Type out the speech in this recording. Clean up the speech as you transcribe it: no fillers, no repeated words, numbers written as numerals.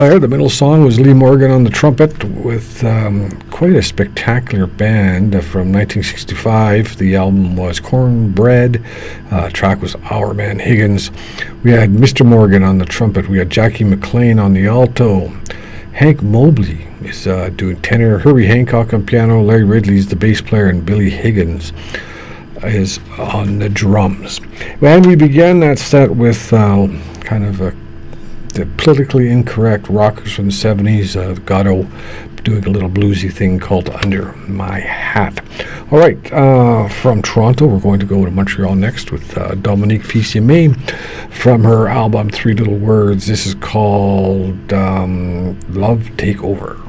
There, the middle song was Lee Morgan on the trumpet with quite a spectacular band from 1965. The album was Cornbread. Track was Our Man Higgins. We had Mr. Morgan on the trumpet. We had Jackie McLean on the alto. Hank Mobley is doing tenor. Herbie Hancock on piano. Larry Ridley is the bass player, and Billy Higgins is on the drums. And we began that set with kind of the politically incorrect rockers from the 70s, Gatto doing a little bluesy thing called Under My Hat. All right, from Toronto, we're going to go to Montreal next with Dominique Fils-Aimé from her album Three Little Words. This is called Love Take Over.